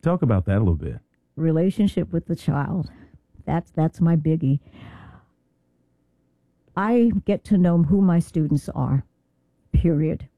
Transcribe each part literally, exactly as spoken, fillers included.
Talk about that a little bit. Relationship with the child. That's that's my biggie. I get to know who my students are, period.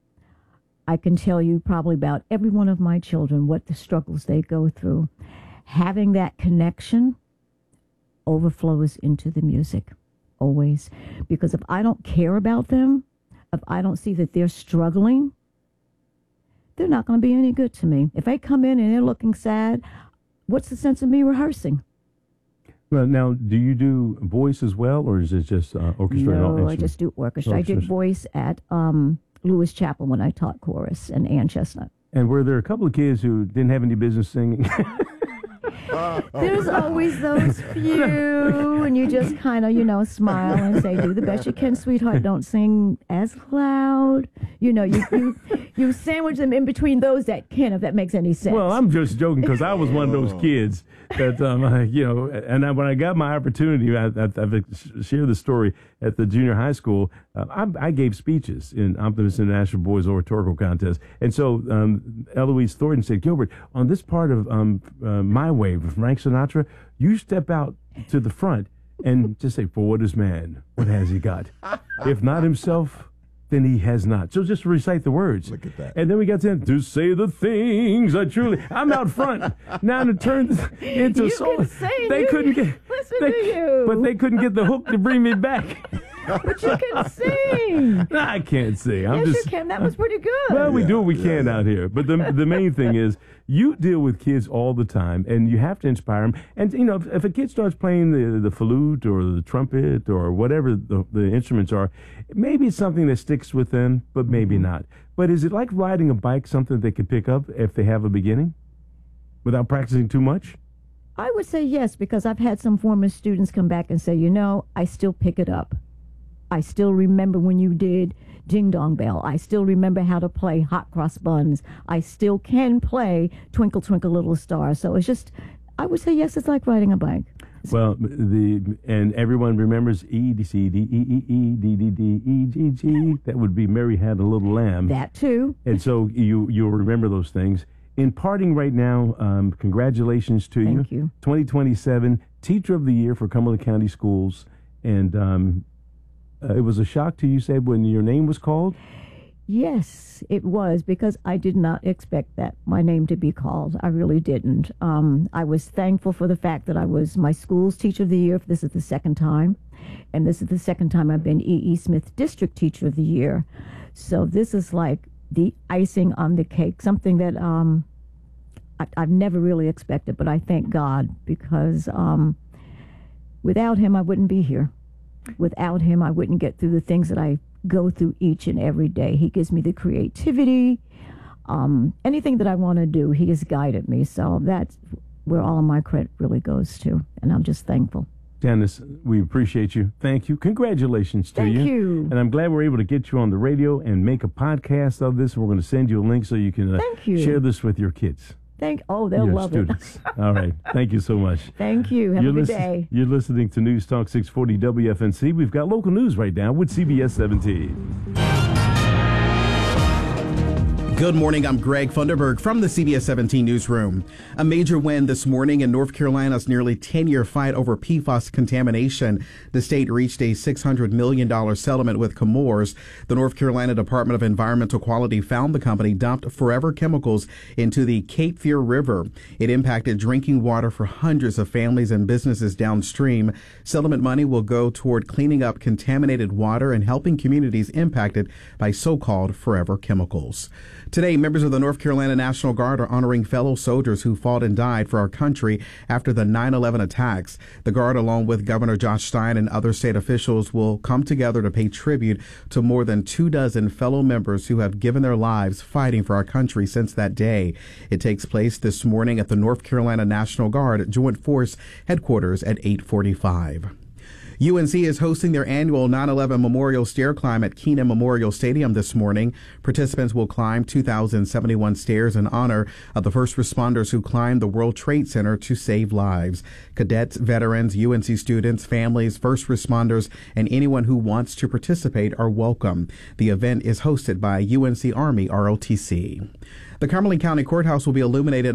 I can tell you probably about every one of my children, what the struggles they go through. Having that connection overflows into the music, always. Because if I don't care about them, if I don't see that they're struggling, they're not going to be any good to me. If they come in and they're looking sad, what's the sense of me rehearsing? Well, now, do you do voice as well, or is it just uh, orchestra? No, I just do orchestra. orchestra. I did voice at um, Lewis Chapel when I taught chorus, and Ann Chestnut. And were there a couple of kids who didn't have any business singing? There's always those few, and you just kind of, you know, smile and say, do the best you can, sweetheart. Don't sing as loud. You know, you you, you sandwich them in between those that can, if that makes any sense. Well, I'm just joking because I was one of those kids that, um, I, you know, and I, when I got my opportunity, I, I, I've shared the story at the junior high school. Uh, I, I gave speeches in Optimus International Boys Oratorical Contest. And so um, Eloise Thornton said, Gilbert, on this part of um, uh, My Way with Frank Sinatra, you step out to the front and just say, for what is man? What has he got? If not himself, then he has not. So just recite the words. Look at that. And then we got to, to say the things I truly. I'm out front. Now to turn into you soul. Can sing, they you couldn't can, get. Listen they, to you. But they couldn't get the hook to bring me back. But you can sing. No, I can't sing. I'm yes, just, you can. That was pretty good. Well, we yeah, do what we yeah, can yeah. out here. But the the main thing is you deal with kids all the time, and you have to inspire them. And, you know, if, if a kid starts playing the, the flute or the trumpet or whatever the, the instruments are, maybe it's something that sticks with them, but maybe not. But is it like riding a bike, something they could pick up if they have a beginning without practicing too much? I would say yes, because I've had some former students come back and say, you know, I still pick it up. I still remember when you did Ding Dong Bell. I still remember how to play Hot Cross Buns. I still can play Twinkle Twinkle Little Star. So it's just, I would say yes, it's like riding a bike. Well, the and everyone remembers E, D, C, D, E, E, E, D, D, D, E, G, G. That would be Mary Had a Little Lamb. That too. And so you, you'll remember those things. In parting right now, um, congratulations to you. Thank you. twenty twenty-seven Teacher of the Year for Cumberland County Schools. And um, uh, it was a shock to you, said, when your name was called? Yes, it was, because I did not expect that, my name to be called. I really didn't. Um, I was thankful for the fact that I was my school's Teacher of the Year. This is the second time. And this is the second time I've been E E. Smith District Teacher of the Year. So this is like the icing on the cake, something that um, I, I've never really expected, but I thank God, because um, without him, I wouldn't be here. Without him, I wouldn't get through the things that I go through each and every day. He gives me the creativity. Um, anything that I want to do, he has guided me. So that's where all of my credit really goes to, and I'm just thankful. Janice, we appreciate you. Thank you. Congratulations to Thank you. you. And I'm glad we're able to get you on the radio and make a podcast of this. We're going to send you a link so you can uh, Thank you. share this with your kids. Thank. Oh, they'll your love students. All right. Thank you so much. Thank you. Have you're a good listen- day. You're listening to News Talk six forty W F N C. We've got local news right now with C B S seventeen. Good morning, I'm Greg Funderburg from the C B S seventeen newsroom. A major win this morning in North Carolina's nearly ten-year fight over P FAS contamination. The state reached a six hundred million dollars settlement with Chemours. The North Carolina Department of Environmental Quality found the company dumped forever chemicals into the Cape Fear River. It impacted drinking water for hundreds of families and businesses downstream. Settlement money will go toward cleaning up contaminated water and helping communities impacted by so-called forever chemicals. Today, members of the North Carolina National Guard are honoring fellow soldiers who fought and died for our country after the nine eleven attacks. The Guard, along with Governor Josh Stein and other state officials, will come together to pay tribute to more than two dozen fellow members who have given their lives fighting for our country since that day. It takes place this morning at the North Carolina National Guard Joint Force Headquarters at eight forty-five. U N C is hosting their annual nine eleven Memorial Stair Climb at Keenan Memorial Stadium this morning. Participants will climb two thousand seventy-one stairs in honor of the first responders who climbed the World Trade Center to save lives. Cadets, veterans, U N C students, families, first responders, and anyone who wants to participate are welcome. The event is hosted by U N C Army R O T C. The Cumberland County Courthouse will be illuminated